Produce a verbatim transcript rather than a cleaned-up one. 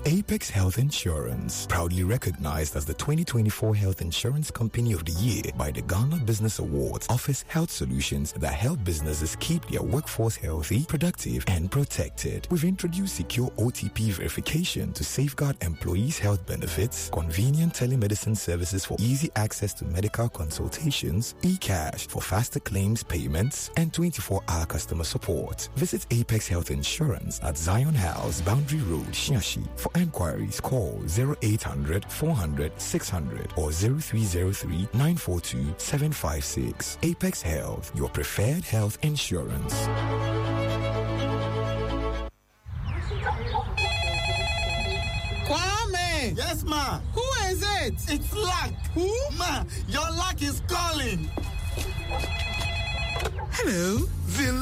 Apex Health Insurance, proudly recognized as the twenty twenty-four Health Insurance Company of the Year by the Ghana Business Awards, offers health solutions that help businesses keep their workforce healthy, productive, and protected. We've introduced secure O T P verification to safeguard employees' health benefits, convenient telemedicine services for easy access to medical consultations, e-cash for faster claims payments, and twenty-four hour customer support. Visit Apex Health Insurance at Zion House, Boundary Road, Shiashi. For enquiries, call zero eight hundred, four hundred, six hundred or zero three zero three, nine four two, seven five six. Apex Health, your preferred health insurance. Kwame! Yes, ma. Who is it? It's Luck. Who? Ma, your luck is calling. Hello. The